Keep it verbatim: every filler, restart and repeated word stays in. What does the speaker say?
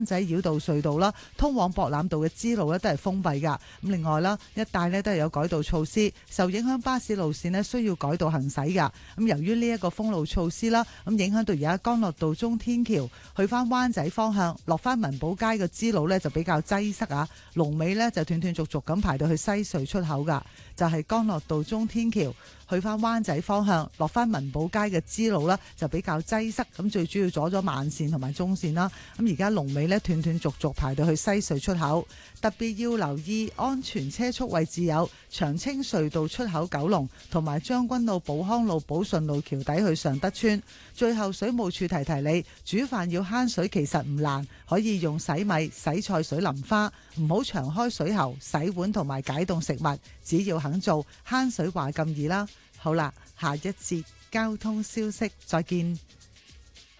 仔繞道隧道啦，通往博覽道嘅支路咧都係封閉噶。咁另外啦，一帶咧都係有改道措施，受影響巴士路線咧需要改道行駛噶。咁由於呢一個封路措施啦，咁影響到而家干諾道中天橋去翻灣仔方向，落翻文寶街嘅支路咧就比較擠塞啊。龍尾咧就斷斷續續咁排到去西隧出口噶，就係干諾道中天橋去翻灣仔方向，落翻文寶街嘅支路啦就比較擠塞。咁最主要阻咗慢線同埋中線啦。咁而家龍尾咧斷斷續續排到去西隧出口，特別要留意安全車速位置有長青隧道出口九龍同埋將軍澳寶康路寶順路橋底去尚德村。最後水務署提提你，煮飯要慳水其實唔難，可以用洗米、洗菜水淋花，唔好長開水喉洗碗同埋解凍食物，只要肯做，慳水話咁易啦。好啦，下一節交通消息再見。